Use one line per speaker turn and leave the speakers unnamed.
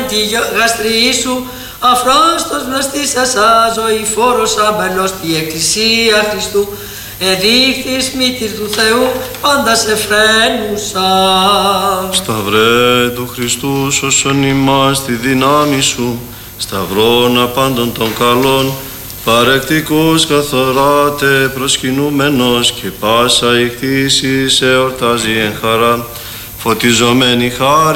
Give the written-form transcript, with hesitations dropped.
τη γαστρή σου, αφρόστος βλαστής ασά, ζωηφόρος άμπελος τη Εκκλησία Χριστού, εδείχθης μήτηρ του Θεού, πάντα σε φρένουσα.
Σταυρέ του Χριστού, σώσον ημάς τη δύναμη σου, σταυρώνα πάντων των καλών, παρεκτικός καθοράτε προσκυνούμενος και πάσα η κτήση σε εορτάζει εν χαρά, φωτιζομένη χάρη